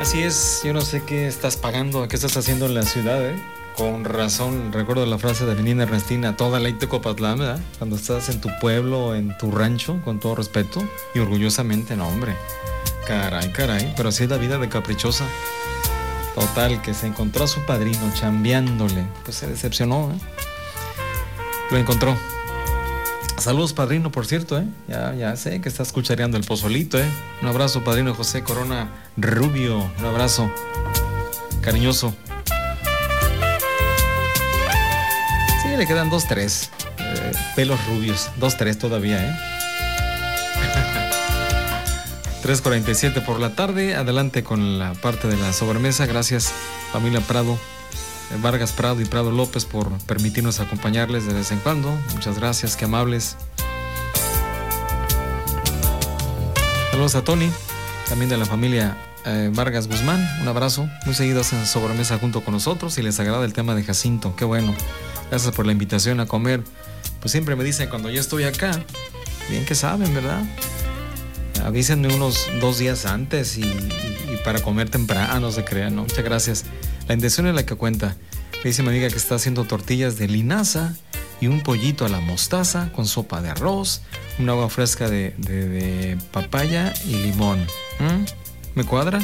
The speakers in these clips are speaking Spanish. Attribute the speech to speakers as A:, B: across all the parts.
A: Así es, yo no sé qué estás pagando, qué estás haciendo en la ciudad, ¿eh? Con razón, recuerdo la frase de Menina Ernestina, toda ley te copatlán, ¿verdad? Cuando estás en tu pueblo, en tu rancho, con todo respeto y orgullosamente, no, hombre. Caray, pero así es la vida de caprichosa. Total, que se encontró a su padrino chambeándole, pues se decepcionó, ¿eh? Lo encontró. Saludos, padrino, por cierto, ¿eh? Ya sé que estás cuchareando el pozolito, ¿eh? Un abrazo, padrino José Corona Rubio. Un abrazo cariñoso. Sí, le quedan 2-3 pelos rubios. 2-3 todavía, ¿eh? 3:47 por la tarde. Adelante con la parte de la sobremesa. Gracias, familia Prado. Vargas Prado y Prado López, por permitirnos acompañarles de vez en cuando. Muchas gracias, qué amables. Saludos a Tony, también de la familia Vargas Guzmán. Un abrazo. Muy seguido hacen sobremesa junto con nosotros y les agrada el tema de Jacinto. Qué bueno. Gracias por la invitación a comer. Pues siempre me dicen cuando yo estoy acá, bien que saben, ¿verdad? Avísenme unos 2 días antes y para comer temprano, se crean, ¿no? Muchas gracias. La intención es la que cuenta. Me dice mi amiga que está haciendo tortillas de linaza y un pollito a la mostaza con sopa de arroz, un agua fresca de papaya y limón. ¿Me cuadra?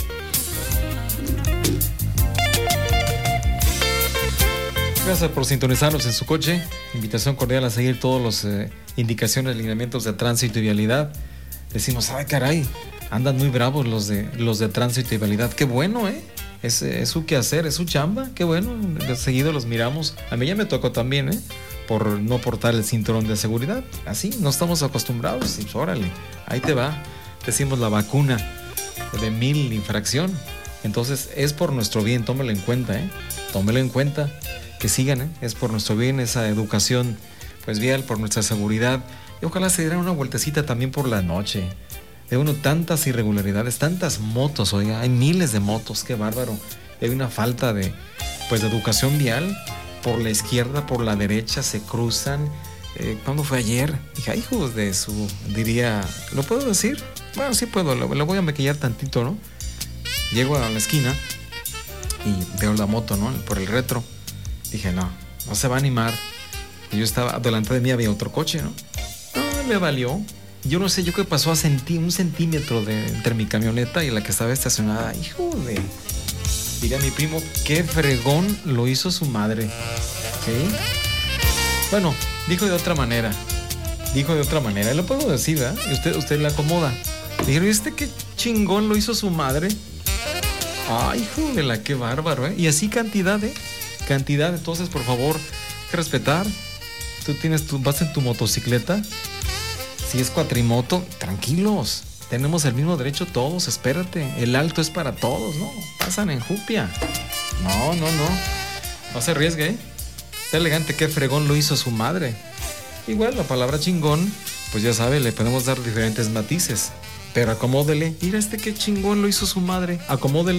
A: Gracias por sintonizarnos en su coche. Invitación cordial a seguir todas las indicaciones, lineamientos de tránsito y vialidad. Decimos, ay caray, andan muy bravos los de tránsito y vialidad. Qué bueno, ¿eh? Es su quehacer, es su chamba, qué bueno, seguido los miramos. A mí ya me tocó también, por no portar el cinturón de seguridad. Así, no estamos acostumbrados. Y pues, órale, ahí te va. Decimos la vacuna de 1000 infracción. Entonces, es por nuestro bien, tómelo en cuenta, Tómelo en cuenta, que sigan, es por nuestro bien esa educación, pues vial, por nuestra seguridad. Y ojalá se dieran una vueltecita también por la noche. De uno, tantas irregularidades, tantas motos, oiga, hay miles de motos, qué bárbaro. Hay una falta de educación vial. Por la izquierda, por la derecha, se cruzan. ¿Cuándo fue ayer? Dije, ay, hijos de su, diría, ¿lo puedo decir? Bueno, sí puedo, lo voy a maquillar tantito, ¿no? Llego a la esquina y veo la moto, ¿no? Por el retro. Dije, no se va a animar. Y yo estaba, delante de mí había otro coche, ¿no? No, me valió. Yo no sé, yo qué pasó a un centímetro entre mi camioneta y la que estaba estacionada. Hijo de... Diga mi primo, qué fregón lo hizo su madre. ¿Sí? Bueno, dijo de otra manera. Y lo puedo decir, ¿verdad? Y usted le acomoda. Dijeron, qué chingón lo hizo su madre? Ay, hijo de la, qué bárbaro, ¿eh? Y así cantidad, Cantidad. Entonces, por favor, hay que respetar. Tú vas en tu motocicleta. Si es cuatrimoto, tranquilos. Tenemos el mismo derecho todos, espérate. El alto es para todos, ¿no? Pasan en jupia. No se arriesgue, Está elegante, qué fregón lo hizo su madre. Igual, la palabra chingón, pues ya sabe, le podemos dar diferentes matices. Pero acomódele. Mira qué chingón lo hizo su madre. Acomódele.